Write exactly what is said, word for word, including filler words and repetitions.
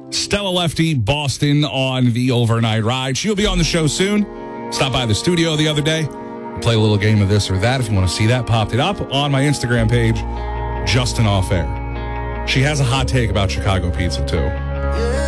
Stella Lefty, Boston on the overnight ride. She'll be on the show soon. Stopped by the studio the other day. Play a little game of this or that. If you want to see that, popped it up on my Instagram page, Justin Off Air. She has a hot take about Chicago pizza, too.